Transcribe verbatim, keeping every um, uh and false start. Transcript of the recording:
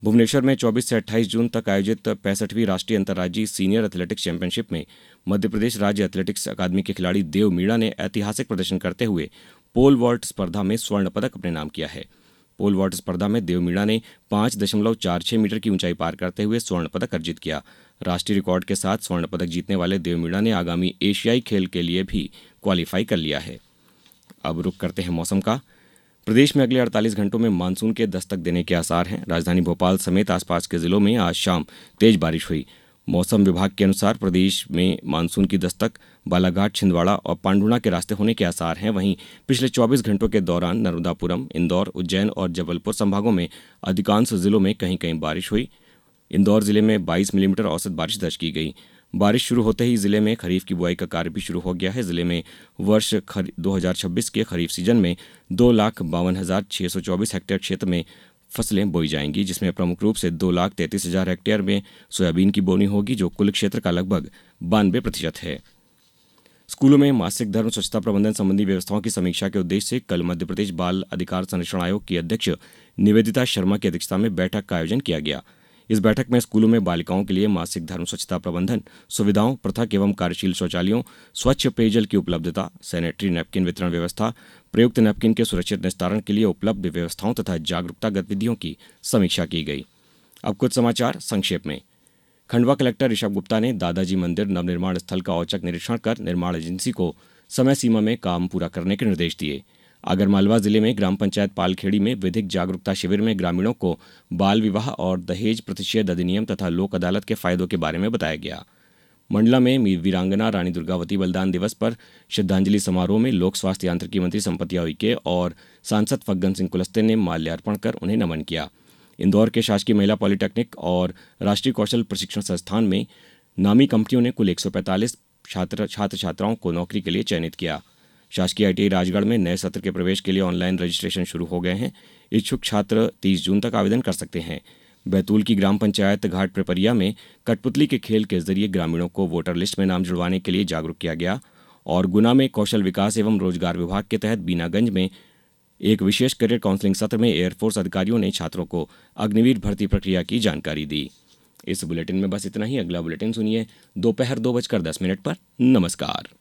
भुवनेश्वर में चौबीस से अट्ठाईस जून तक आयोजित पैंसठवीं राष्ट्रीय अंतर्राज्यीय सीनियर एथलेटिक्स चैंपियनशिप में मध्यप्रदेश राज्य एथलेटिक्स अकादमी के खिलाड़ी देव मीणा ने ऐतिहासिक प्रदर्शन करते हुए पोल वॉल्ट स्पर्धा में स्वर्ण पदक अपने नाम किया है। पोल वॉल्ट स्पर्धा में देव मीणा ने पांच दशमलव चार छह मीटर की ऊंचाई पार करते हुए स्वर्ण पदक अर्जित किया। राष्ट्रीय रिकॉर्ड के साथ स्वर्ण पदक जीतने वाले देव मीणा ने आगामी एशियाई खेल के लिए भी क्वालिफाई कर लिया है। अब रुक करते हैं मौसम का। प्रदेश में अगले अड़तालीस घंटों में मानसून के दस्तक देने के आसार हैं। राजधानी भोपाल समेत आसपास के जिलों में आज शाम तेज बारिश हुई। मौसम विभाग के अनुसार प्रदेश में मानसून की दस्तक बालाघाट, छिंदवाड़ा और पांडुना के रास्ते होने के आसार हैं। वहीं पिछले चौबीस घंटों के दौरान नर्मदापुरम, इंदौर, उज्जैन और जबलपुर संभागों में अधिकांश जिलों में कहीं कहीं बारिश हुई। इंदौर जिले में बाईस मिलीमीटर औसत बारिश दर्ज की गई। बारिश शुरू होते ही जिले में खरीफ की बुआई का कार्य भी शुरू हो गया है। जिले में वर्ष दो हज़ार छब्बीस के खरीफ सीजन में दो लाख बावन हजार छह सौ चौबीस हेक्टेयर क्षेत्र में फसलें बोई जाएंगी, जिसमें प्रमुख रूप से दो लाख तैंतीस हजार हेक्टेयर में सोयाबीन की बोनी होगी, जो कुल क्षेत्र का लगभग बानवे प्रतिशत है। स्कूलों में मासिक धर्म स्वच्छता प्रबंधन संबंधी व्यवस्थाओं की समीक्षा के उद्देश्य से कल मध्यप्रदेश बाल अधिकार संरक्षण आयोग की अध्यक्ष निवेदिता शर्मा की अध्यक्षता में बैठक का आयोजन किया गया। इस बैठक में स्कूलों में बालिकाओं के लिए मासिक धर्म स्वच्छता प्रबंधन सुविधाओं, पृथक एवं कार्यशील शौचालयों, स्वच्छ पेयजल की उपलब्धता, सैनिटरी नैपकिन वितरण व्यवस्था, प्रयुक्त नैपकिन के सुरक्षित निस्तारण के लिए उपलब्ध व्यवस्थाओं तथा जागरूकता गतिविधियों की समीक्षा की गई। अब कुछ समाचार संक्षेप में। खंडवा कलेक्टर ऋषभ गुप्ता ने दादाजी मंदिर नवनिर्माण स्थल का औचक निरीक्षण कर निर्माण एजेंसी को समय सीमा में काम पूरा करने के निर्देश दिए। आगरमालवा जिले में ग्राम पंचायत पालखेड़ी में विधिक जागरूकता शिविर में ग्रामीणों को बाल विवाह और दहेज प्रतिषेध अधिनियम तथा लोक अदालत के फायदों के बारे में बताया गया। मंडला में वीरांगना रानी दुर्गावती बलिदान दिवस पर श्रद्धांजलि समारोह में लोक स्वास्थ्य यांत्रिकी मंत्री संपतिया उइके और सांसद फग्गन सिंह कुलस्ते ने माल्यार्पण कर उन्हें नमन किया। इंदौर के शासकीय महिला पॉलिटेक्निक और राष्ट्रीय कौशल प्रशिक्षण संस्थान में नामी कंपनियों ने कुल एक सौ पैंतालीस छात्र छात्र छात्राओं को नौकरी के लिए चयनित किया। शासकीय आईटीआई राजगढ़ में नए सत्र के प्रवेश के लिए ऑनलाइन रजिस्ट्रेशन शुरू हो गए हैं। इच्छुक छात्र तीस जून तक आवेदन कर सकते हैं। बैतूल की ग्राम पंचायत घाट पिपरिया में कठपुतली के खेल के जरिए ग्रामीणों को वोटर लिस्ट में नाम जुड़वाने के लिए जागरूक किया गया। और गुना में कौशल विकास एवं रोजगार विभाग के तहत बीनागंज में एक विशेष करियर काउंसलिंग सत्र में एयरफोर्स अधिकारियों ने छात्रों को अग्निवीर भर्ती प्रक्रिया की जानकारी दी। इस बुलेटिन में बस इतना ही। अगला बुलेटिन सुनिए दोपहर दो बजकर दस मिनट पर। नमस्कार।